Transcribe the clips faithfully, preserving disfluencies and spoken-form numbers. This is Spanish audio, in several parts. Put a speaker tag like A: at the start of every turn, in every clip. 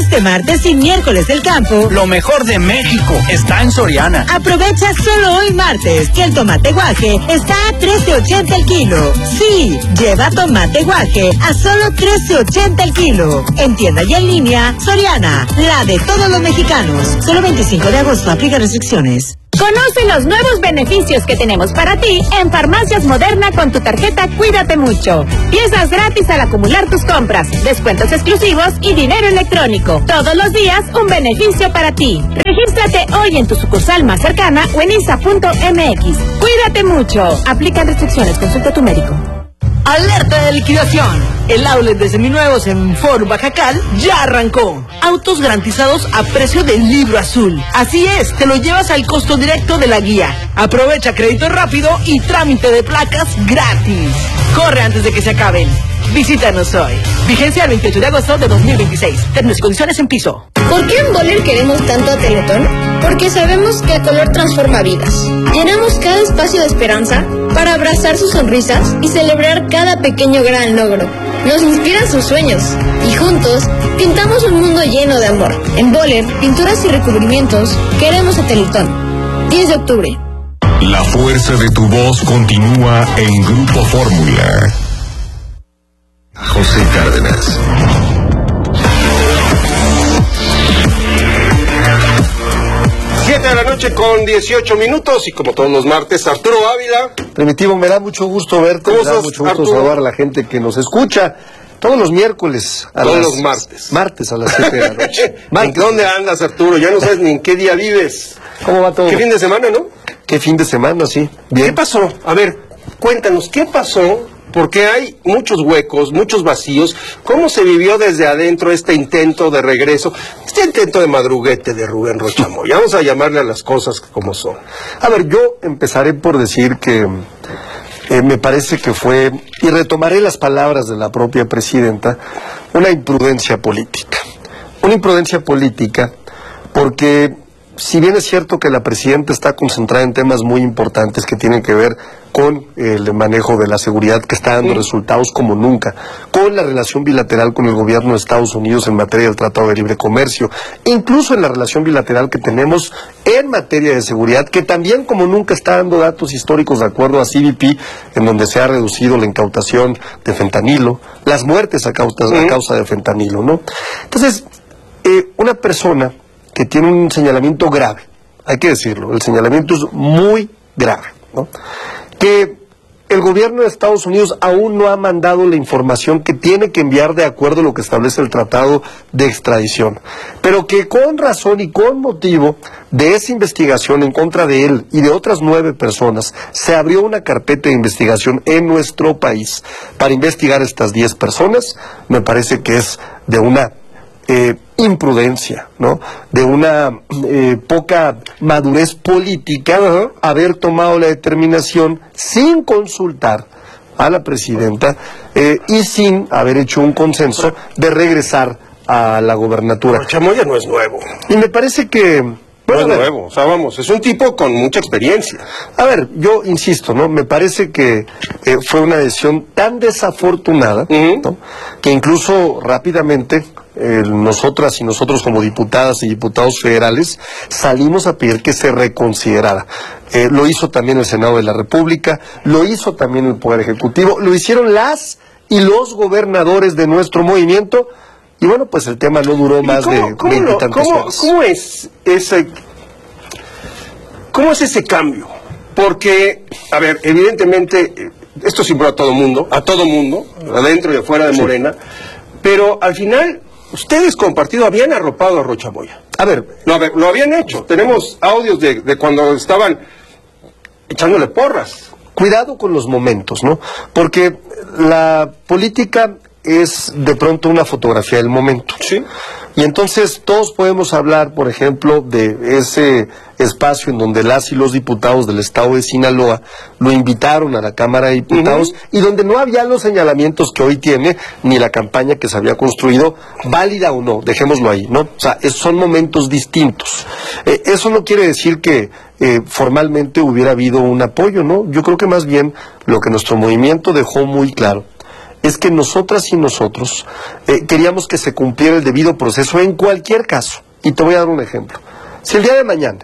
A: Este martes y miércoles del campo,
B: lo mejor de México está en Soriana.
A: Aprovecha solo hoy martes que el tomate guaje está a trece ochenta el kilo. Sí, lleva tomate guaje a solo trece ochenta el kilo. En tienda y en línea, Soriana, la de todos los mexicanos. Solo veinticinco de agosto, aplica restricciones.
C: Conoce los nuevos beneficios que tenemos para ti en Farmacias Moderna con tu tarjeta Cuídate Mucho. Piezas gratis al acumular tus compras, descuentos exclusivos y dinero electrónico. Todos los días un beneficio para ti. Regístrate hoy en tu sucursal más cercana o en I S A punto M X. Cuídate Mucho. Aplican restricciones. Consulta a tu médico.
D: ¡Alerta de liquidación! El outlet de seminuevos en Fort Bajacal ya arrancó. Autos garantizados a precio del libro azul. Así es, te lo llevas al costo directo de la guía. Aprovecha crédito rápido y trámite de placas gratis. Corre antes de que se acaben. Visítanos hoy. Vigencia el veintiocho de agosto de dos mil veintiséis. Términos y condiciones en piso.
E: ¿Por qué en Boller queremos tanto a Teletón? Porque sabemos que el color transforma vidas. Llenamos cada espacio de esperanza para abrazar sus sonrisas y celebrar cada pequeño gran logro. Nos inspiran sus sueños y juntos pintamos un mundo lleno de amor. En Boller, pinturas y recubrimientos, queremos a Teletón. diez de octubre.
F: La fuerza de tu voz continúa en Grupo Fórmula. José Cárdenas.
G: siete de la noche con dieciocho minutos y como todos los martes, Arturo Ávila.
H: Primitivo, me da mucho gusto verte, me da mucho gusto saludar a la gente que nos escucha todos los miércoles. A
G: todos
H: las,
G: los martes.
H: Martes a las siete de la noche.
G: ¿En dónde andas, Arturo? Ya no sabes ni en qué día vives.
H: ¿Cómo va todo?
G: ¿Qué fin de semana, no?
H: ¿Qué fin de semana, sí? Bien.
G: ¿Qué pasó? A ver, cuéntanos, ¿qué pasó? Porque hay muchos huecos, muchos vacíos. ¿Cómo se vivió desde adentro este intento de regreso, este intento de madruguete de Rubén Rocha Moya? Vamos a llamarle a las cosas como son.
H: A ver, yo empezaré por decir que eh, me parece que fue, y retomaré las palabras de la propia presidenta, una imprudencia política. Una imprudencia política porque, si bien es cierto que la presidenta está concentrada en temas muy importantes que tienen que ver con el manejo de la seguridad, que está dando resultados como nunca, con la relación bilateral con el gobierno de Estados Unidos en materia del Tratado de Libre Comercio, incluso en la relación bilateral que tenemos en materia de seguridad, que también como nunca está dando datos históricos de acuerdo a C B P, en donde se ha reducido la incautación de fentanilo, las muertes a causa, a causa de fentanilo, ¿no? Entonces, eh, una persona que tiene un señalamiento grave, hay que decirlo, el señalamiento es muy grave, ¿no? Que el gobierno de Estados Unidos aún no ha mandado la información que tiene que enviar de acuerdo a lo que establece el tratado de extradición, pero que con razón y con motivo de esa investigación en contra de él y de otras nueve personas, se abrió una carpeta de investigación en nuestro país para investigar a estas diez personas. Me parece que es de una Eh, imprudencia, ¿no? De una eh, poca madurez política, uh-huh, haber tomado la determinación sin consultar a la presidenta eh, y sin haber hecho un consenso de regresar a la gobernatura.
G: Rocha Moya no es nuevo.
H: Y me parece que...
G: Bueno, no es nuevo, o sea, vamos, es un tipo con mucha experiencia.
H: A ver, yo insisto, ¿no? Me parece que eh, fue una decisión tan desafortunada, uh-huh, ¿no? Que incluso rápidamente eh, nosotras y nosotros como diputadas y diputados federales salimos a pedir que se reconsiderara. Eh, lo hizo también el Senado de la República, lo hizo también el Poder Ejecutivo, lo hicieron las y los gobernadores de nuestro movimiento. Y bueno, pues el tema no duró más
G: cómo,
H: de
G: cómo
H: veintitantas
G: ¿cómo,
H: horas.
G: ¿Cómo es ese, cómo es ese cambio? Porque, a ver, evidentemente, esto simbró a todo mundo, a todo mundo, adentro y afuera de Morena, sí, pero al final, ustedes como partido habían arropado a Rocha Moya.
H: A ver,
G: no, a ver, lo habían hecho. Tenemos audios de, de cuando estaban echándole porras.
H: Cuidado con los momentos, ¿no? Porque la política es de pronto una fotografía del momento.
G: Sí.
H: Y entonces todos podemos hablar, por ejemplo, de ese espacio en donde las y los diputados del estado de Sinaloa lo invitaron a la Cámara de Diputados, uh-huh, y donde no había los señalamientos que hoy tiene, ni la campaña que se había construido, válida o no, dejémoslo ahí, ¿no? O sea, es, son momentos distintos. Eh, eso no quiere decir que eh, formalmente hubiera habido un apoyo, ¿no? Yo creo que más bien lo que nuestro movimiento dejó muy claro es que nosotras y nosotros eh, queríamos que se cumpliera el debido proceso en cualquier caso. Y te voy a dar un ejemplo. Si el día de mañana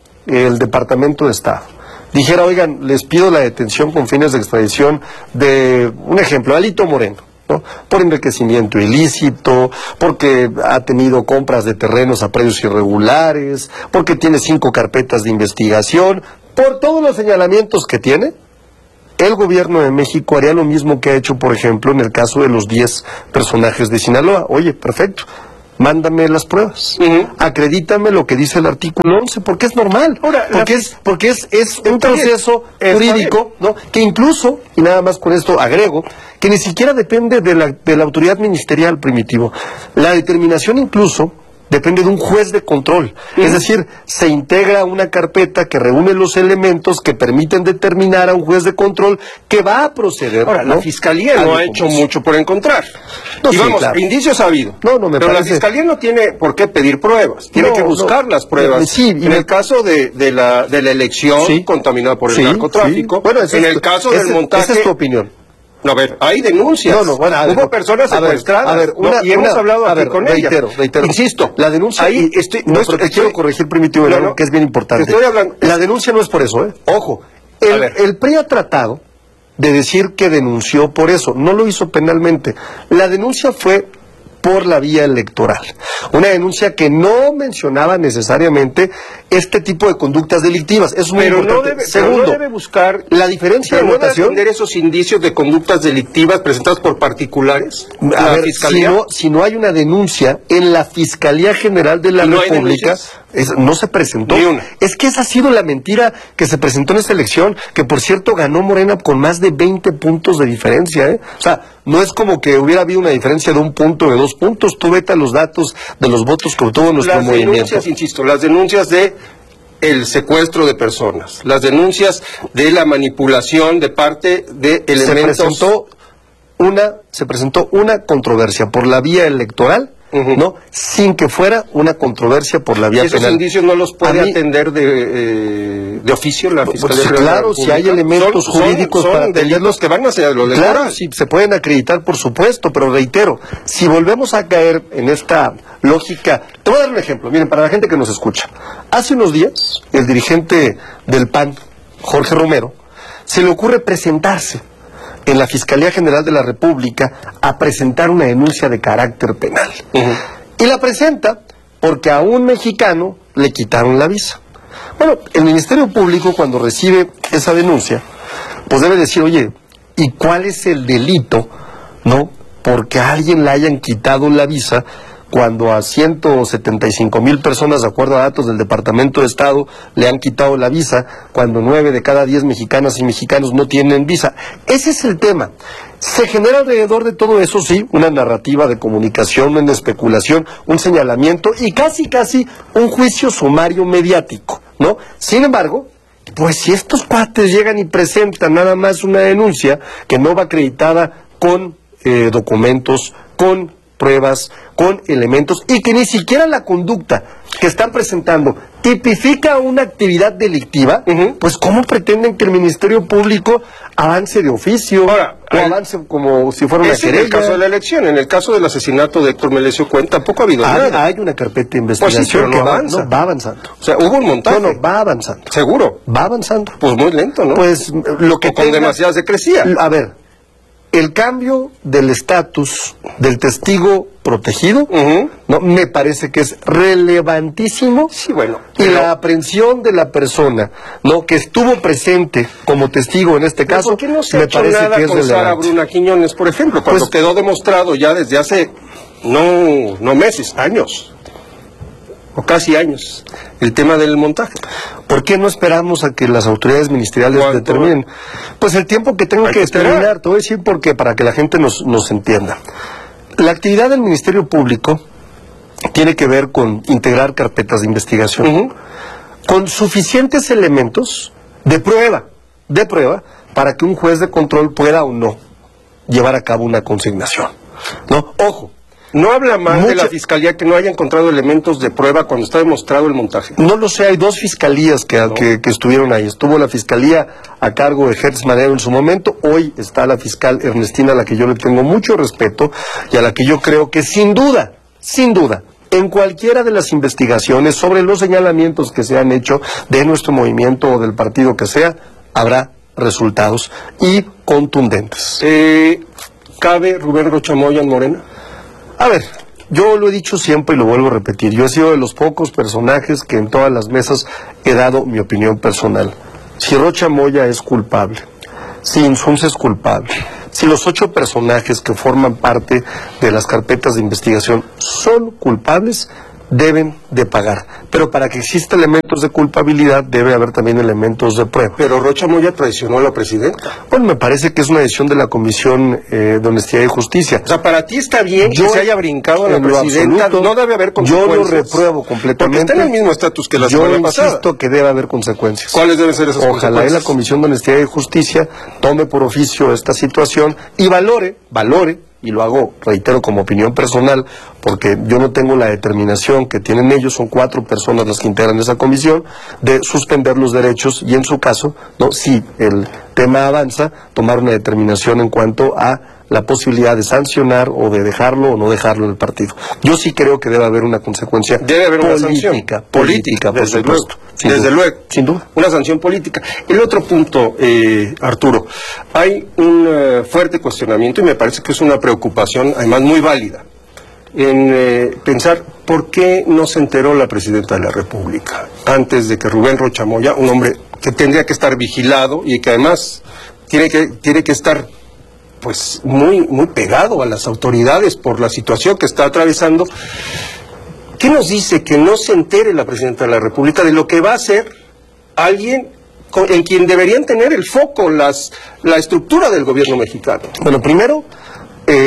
H: el Departamento de Estado dijera, oigan, les pido la detención con fines de extradición de, un ejemplo, Alito Moreno, ¿no?, por enriquecimiento ilícito, porque ha tenido compras de terrenos a precios irregulares, porque tiene cinco carpetas de investigación, por todos los señalamientos que tiene, el gobierno de México haría lo mismo que ha hecho, por ejemplo, en el caso de los diez personajes de Sinaloa. Oye, perfecto, mándame las pruebas, uh-huh. acredítame lo que dice el artículo once, porque es normal, Ahora, porque, la... es, porque es, es un proceso jurídico, ¿no?, que incluso, y nada más con esto agrego, que ni siquiera depende de la, de la autoridad ministerial, Primitivo. La determinación incluso depende de un juez de control, uh-huh. es decir, se integra una carpeta que reúne los elementos que permiten determinar a un juez de control que va a proceder.
G: Ahora,
H: ¿no?,
G: la Fiscalía no ha hecho mucho por encontrar. No, y sí, vamos, claro. indicios ha habido.
H: No, no me
G: pero
H: parece...
G: la Fiscalía no tiene por qué pedir pruebas, tiene
H: no,
G: que buscar
H: no,
G: las pruebas.
H: No, sí,
G: en me... el caso de, de, la, de la elección sí. contaminada por el sí, narcotráfico, sí. bueno, en es, el caso
H: es,
G: del montaje...
H: Esa es tu opinión.
G: No, a ver, hay denuncias.
H: No, no, bueno, a ver,
G: hubo personas secuestradas. A ver, a ver una, no, y hemos
H: una,
G: hablado aquí
H: ver,
G: con
H: reitero,
G: ellas.
H: Reitero,
G: Insisto,
H: la denuncia,
G: ahí
H: y,
G: estoy,
H: no,
G: no
H: es,
G: estoy,
H: quiero corregir, Primitivo, no, no, que es bien importante.
G: Estoy hablando,
H: la denuncia no es por eso, ¿eh? Ojo, el, el P R I ha tratado de decir que denunció por eso, no lo hizo penalmente. La denuncia fue por la vía electoral. Una denuncia que no mencionaba necesariamente este tipo de conductas delictivas. Eso es muy
G: pero
H: importante.
G: No debe,
H: Segundo,
G: pero no debe buscar
H: la diferencia de
G: no
H: votación.
G: ¿No debe esos indicios de conductas delictivas presentados por particulares?
H: A ver, si no, si no hay una denuncia en la Fiscalía General de la
G: ¿No
H: República, es, no se presentó.
G: Ni una.
H: Es que esa ha sido la mentira que se presentó en esta elección, que por cierto ganó Morena con más de veinte puntos de diferencia, ¿eh? O sea, no es como que hubiera habido una diferencia de un punto, de dos puntos. Tú vete a los datos de los votos que obtuvo nuestro
G: las
H: movimiento.
G: Las denuncias, insisto, las denuncias de el secuestro de personas, las denuncias de la manipulación de parte de elementos...
H: Se presentó una, se presentó una controversia por la vía electoral, uh-huh. ¿no?, sin que fuera una controversia por la vía
G: ¿Esos
H: penal.
G: ¿Esos indicios no los puede
H: mí,
G: atender de, eh, de oficio la Fiscalía?
H: Pues, claro, si hay elementos
G: son,
H: jurídicos
G: son,
H: para
G: son delitos que van hacia lo legal.
H: Claro, sí, se pueden acreditar, por supuesto, pero reitero, si volvemos a caer en esta lógica... Te voy a dar un ejemplo, miren, para la gente que nos escucha. Hace unos días, el dirigente del P A N, Jorge Romero, se le ocurre presentarse en la Fiscalía General de la República a presentar una denuncia de carácter penal. Uh-huh. Y la presenta porque a un mexicano le quitaron la visa. Bueno, el Ministerio Público, cuando recibe esa denuncia, pues debe decir, oye, ¿y cuál es el delito, no?, porque a alguien le hayan quitado la visa cuando a ciento setenta y cinco mil personas, de acuerdo a datos del Departamento de Estado, le han quitado la visa, cuando nueve de cada diez mexicanas y mexicanos no tienen visa. Ese es el tema. Se genera alrededor de todo eso, sí, una narrativa de comunicación, una especulación, un señalamiento y casi, casi un juicio sumario mediático, ¿no? Sin embargo, pues si estos cuates llegan y presentan nada más una denuncia que no va acreditada con eh, documentos, con pruebas, con elementos, y que ni siquiera la conducta que están presentando tipifica una actividad delictiva, uh-huh. pues ¿cómo pretenden que el Ministerio Público avance de oficio? Ahora, o el, avance como si fuera una querella?
G: En el caso de la elección, en el caso del asesinato de Héctor Melesio Cuen, tampoco ha habido
H: hay,
G: nada.
H: Hay una carpeta de investigación,
G: pues sí,
H: que
G: no
H: va,
G: avanza.
H: No, va avanzando.
G: O sea, hubo un montaje.
H: No, no, va avanzando.
G: ¿Seguro?
H: Va avanzando.
G: Pues muy lento, ¿no?
H: Pues lo que
G: o con
H: tenga,
G: demasiada secrecía.
H: A ver, el cambio del estatus del testigo protegido, uh-huh. no, me parece que es relevantísimo.
G: Sí, bueno.
H: Y la aprehensión de la persona, no, que estuvo presente como testigo en este caso,
G: ¿por qué no se
H: me
G: ha hecho
H: parece
G: nada
H: que es
G: con
H: relevante?
G: Sara Bruna Quiñones, por ejemplo, cuando pues, quedó demostrado ya desde hace no no meses, años, o casi años, el tema del montaje?
H: ¿Por qué no esperamos a que las autoridades ministeriales determinen? Pues el tiempo que tengo que, que determinar, te voy a decir porque para que la gente nos, nos entienda. La actividad del Ministerio Público tiene que ver con integrar carpetas de investigación, uh-huh. con suficientes elementos de prueba, de prueba, para que un juez de control pueda o no llevar a cabo una consignación, ¿no? Ojo,
G: No habla más
H: Mucha...
G: de la Fiscalía que no haya encontrado elementos de prueba cuando está demostrado el montaje.
H: No lo sé, hay dos fiscalías que, no. que, que estuvieron ahí. Estuvo la Fiscalía a cargo de Gertz Manero en su momento, hoy está la fiscal Ernestina, a la que yo le tengo mucho respeto y a la que yo creo que sin duda, sin duda, en cualquiera de las investigaciones sobre los señalamientos que se han hecho de nuestro movimiento o del partido que sea, habrá resultados y contundentes.
G: Eh, ¿Cabe Rubén Rocha Moya en Morena?
H: A ver, yo lo he dicho siempre y lo vuelvo a repetir, yo he sido de los pocos personajes que en todas las mesas he dado mi opinión personal. Si Rocha Moya es culpable, si Insunza es culpable, si los ocho personajes que forman parte de las carpetas de investigación son culpables, deben de pagar. Pero para que exista elementos de culpabilidad, debe haber también elementos de prueba.
G: Pero Rocha Moya traicionó a la presidenta.
H: Bueno, me parece que es una decisión de la Comisión eh, de Honestidad y Justicia.
G: O sea, para ti está bien yo, que se haya brincado a la presidenta, absoluto, no debe haber consecuencias.
H: Yo lo repruebo completamente.
G: Porque está en el mismo estatus que la semana pasada.
H: Yo insisto que debe haber consecuencias.
G: ¿Cuáles deben ser esas
H: Ojalá
G: consecuencias?
H: Ojalá la Comisión de Honestidad y Justicia tome por oficio esta situación y valore, valore, y lo hago, reitero, como opinión personal, porque yo no tengo la determinación que tienen ellos, son cuatro personas las que integran esa comisión, de suspender los derechos y en su caso, no, si el tema avanza, tomar una determinación en cuanto a la posibilidad de sancionar o de dejarlo o no dejarlo en el partido. Yo sí creo que debe haber una consecuencia
G: debe haber una
H: política,
G: sanción
H: política, por
G: desde
H: supuesto.
G: Luego, sin desde duda. luego,
H: sin duda.
G: Una sanción política. El otro punto, eh, Arturo, hay un uh, fuerte cuestionamiento y me parece que es una preocupación, además muy válida, en eh, pensar por qué no se enteró la Presidenta de la República antes de que Rubén Rocha Moya, un hombre que tendría que estar vigilado y que además tiene que, tiene que estar pues muy, muy pegado a las autoridades por la situación que está atravesando. ¿Qué nos dice que no se entere la Presidenta de la República de lo que va a hacer alguien con, en quien deberían tener el foco las, la estructura del gobierno mexicano?
H: Bueno, primero, eh,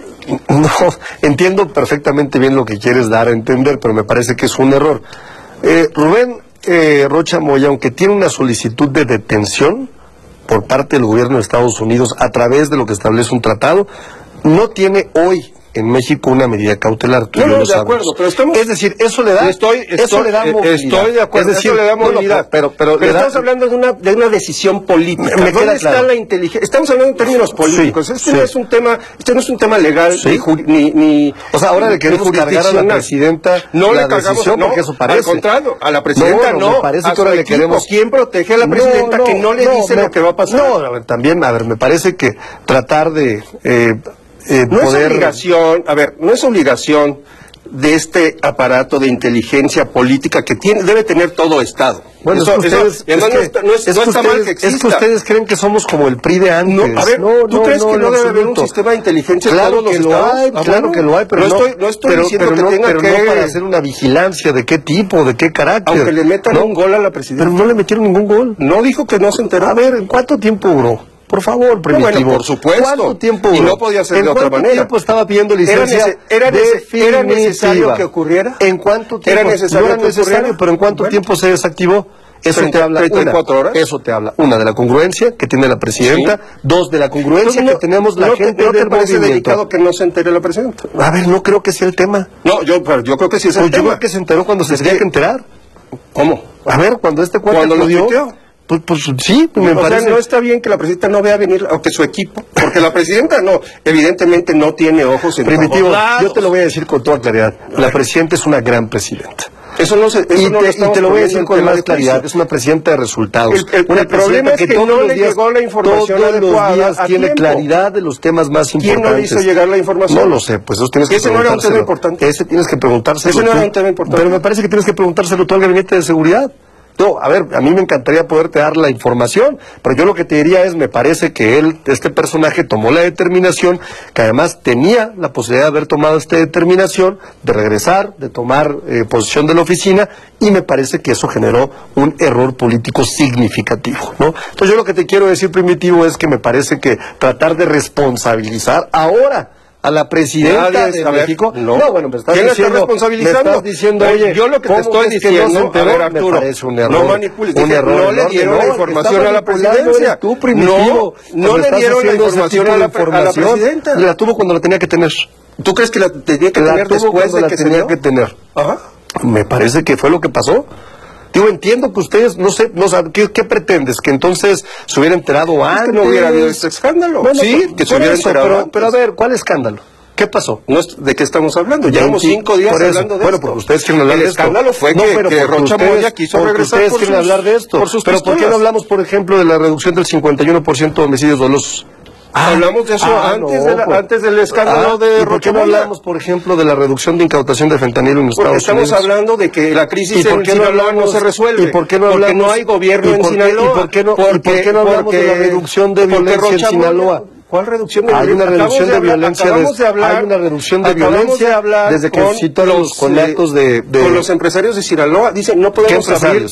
H: no entiendo perfectamente bien lo que quieres dar a entender, pero me parece que es un error. Eh, Rubén eh, Rocha Moya, aunque tiene una solicitud de detención por parte del gobierno de Estados Unidos a través de lo que establece un tratado, no tiene hoy en México una medida cautelar.
G: No, no, de acuerdo, pero estamos...
H: Es decir, eso le da,
G: estoy, estoy,
H: eso le da movilidad.
G: Estoy de acuerdo,
H: es decir,
G: eso le da movilidad.
H: No, no, pero, pero,
G: pero
H: da...
G: estamos hablando de una, de una decisión política.
H: Me, me
G: ¿Dónde
H: está
G: claro. la inteligencia? Estamos hablando en términos políticos.
H: Sí,
G: este,
H: sí.
G: no es un tema, este no es un tema legal,
H: sí.
G: ni, ni, ni...
H: O sea, ahora le queremos cargar a la presidenta
G: no
H: la
G: le cargamos,
H: decisión,
G: no,
H: porque eso parece.
G: Al contrario, a la presidenta no,
H: no, no parece
G: a
H: que ahora le
G: equipo.
H: queremos...
G: ¿Quién protege a la presidenta no, no, que no le no, dice
H: me...
G: lo que va a pasar?
H: No, a ver, también, a ver, me parece que tratar de... Eh, Eh,
G: no
H: poder...
G: es obligación, a ver, no es obligación de este aparato de inteligencia política que tiene, debe tener todo Estado.
H: Bueno,
G: eso,
H: es que ustedes,
G: eso, es no,
H: que,
G: está, no, es,
H: es
G: no
H: que
G: está
H: ustedes,
G: mal que exista.
H: Es que ustedes creen que somos como el P R I de antes.
G: No, a ver,
H: no,
G: ¿tú
H: no,
G: crees
H: no,
G: que no debe haber un
H: absoluto.
G: sistema de inteligencia
H: claro
G: en todos
H: que
G: los
H: lo
G: estados?
H: hay,
G: Ah,
H: claro
G: bueno,
H: que lo hay, pero no,
G: no estoy, no estoy
H: pero,
G: diciendo
H: pero
G: que
H: no,
G: tenga
H: pero
G: que...
H: no para hacer una vigilancia de qué tipo, de qué carácter.
G: Aunque le metan
H: ¿no?
G: un gol a la presidenta.
H: Pero no le metieron ningún gol.
G: No dijo que no se enteró.
H: A ver, ¿en cuánto tiempo duró? Por favor, Primitivo.
G: No, bueno, por supuesto.
H: ¿Cuánto tiempo?
G: Y no podía ser de otra manera.
H: ¿En cuánto tiempo estaba pidiendo licencia?
G: ¿Era, nece era, nece era necesario que ocurriera?
H: ¿En cuánto tiempo?
G: ¿Era necesario
H: no era
G: que
H: necesario,
G: ocurriera?
H: pero ¿en cuánto
G: bueno.
H: tiempo se desactivó? Eso
G: treinta,
H: te habla
G: treinta y cuatro
H: una,
G: horas.
H: Eso te habla, una, de la congruencia que tiene la presidenta, sí. Dos, de la congruencia no, que tenemos la
G: no,
H: gente
G: ¿No te
H: del
G: parece
H: movimiento?
G: delicado que no se entere la presidenta?
H: A ver, no creo que sea el tema.
G: No, yo, pero yo creo que sí es el
H: pues
G: tema.
H: Yo creo que se enteró cuando se tenía que enterar.
G: ¿Cómo?
H: A ver, cuando este cuate
G: Cuando lo
H: dio,
G: tuiteó.
H: Pues, pues sí, me
G: o
H: parece.
G: sea, no está bien que la presidenta no vea venir, o que su equipo, porque la presidenta no, evidentemente no tiene ojos en
H: Primitivo,
G: todos lados.
H: yo te lo voy a decir con toda claridad. La presidenta es una gran presidenta.
G: Eso no se, eso
H: y,
G: no
H: te,
G: lo
H: y te lo voy a decir con más claridad, es una presidenta de resultados.
G: El, el,
H: una
G: el problema es que, que no le días, llegó la información
H: todos
G: adecuada
H: los días tiene
G: tiempo.
H: claridad de los temas más importantes.
G: ¿Quién no le hizo llegar la información?
H: No lo sé, pues eso tienes que
G: Ese no era un tema importante.
H: Ese tienes que preguntárselo.
G: Ese no
H: tú.
G: era un tema importante.
H: Pero me parece que tienes que preguntárselo tú al gabinete de seguridad. No, a ver, a mí me encantaría poderte dar la información, pero yo lo que te diría es, me parece que él, este personaje, tomó la determinación, que además tenía la posibilidad de haber tomado esta determinación, de regresar, de tomar eh, posesión de la oficina, y me parece que eso generó un error político significativo, ¿no? Entonces yo lo que te quiero decir, Primitivo, es que me parece que tratar de responsabilizar ahora a la presidenta Nadie, de México.
G: Ver, no.
H: no, bueno, me estás
G: ¿Quién
H: diciendo,
G: la está responsabilizando?
H: Me estás diciendo, oye,
G: yo lo que te estoy diciendo,
H: no se enteró?
G: a ver, Arturo,
H: me parece un error.
G: No manipules,
H: un
G: dije,
H: error,
G: no le dieron
H: no,
G: la información a la presidencia.
H: Tú, Primitivo,
G: no, no le dieron la información a la, a la presidenta.
H: La tuvo cuando la tenía que tener.
G: ¿Tú crees que la tenía que
H: La
G: tener
H: tuvo
G: después
H: cuando
G: de
H: la
G: que se
H: tenía
G: dio?
H: que tener.
G: Ajá.
H: Me parece que fue lo que pasó. Digo, entiendo que ustedes, no sé, no saben, ¿qué, qué pretendes? ¿Que entonces se hubiera enterado
G: Es
H: antes?
G: que no hubiera habido este escándalo.
H: Bueno,
G: sí,
H: por-
G: que se
H: por
G: hubiera
H: eso,
G: enterado
H: pero,
G: antes.
H: pero a ver, ¿cuál escándalo? ¿Qué pasó?
G: No es- ¿De qué estamos hablando? Llevamos
H: Veinti-
G: cinco días
H: por eso.
G: hablando de
H: Bueno,
G: esto.
H: porque ustedes quieren hablar
G: El
H: de esto.
G: escándalo fue
H: No,
G: que,
H: pero
G: que
H: porque
G: Rocha
H: ustedes-
G: Moya quiso
H: porque
G: regresar
H: ustedes
G: por
H: quieren
G: sus,
H: hablar de esto.
G: por sus
H: Pero ¿por qué no
G: pistolas.
H: hablamos, por ejemplo, de la reducción del cincuenta y uno por ciento de homicidios dolosos?
G: Ah, hablamos de eso
H: ah,
G: antes,
H: no,
G: de la-
H: pues.
G: antes del escándalo
H: Ah,
G: de
H: ¿y por qué no
G: Rocha Moya?
H: hablamos, por ejemplo, de la reducción de incautación de fentanilo en
G: Porque
H: Estados
G: estamos
H: Unidos?
G: hablando de que la crisis
H: ¿Y por
G: en
H: qué no
G: Sinaloa no
H: hablamos-
G: se resuelve.
H: ¿Y por qué no
G: Porque
H: hablamos-
G: no hay gobierno
H: ¿y
G: en
H: por qué-
G: Sinaloa.
H: ¿Y por qué no, y
G: porque,
H: por qué no hablamos de la
G: porque-
H: reducción de
G: porque
H: violencia en
G: Rocha Moya-
H: Sinaloa?
G: ¿Cuál reducción de
H: Hay
G: violencia?
H: una reducción
G: Acabamos
H: de
G: hablar-
H: violencia,
G: acabamos de hablar,
H: hay una reducción de
G: acabamos
H: violencia
G: de hablar
H: desde que
G: con
H: citaron los
G: los,
H: conatos
G: eh,
H: de, de-
G: con los empresarios de Sinaloa. Dicen, no
H: ¿Qué
G: podemos abrir
H: empresarios?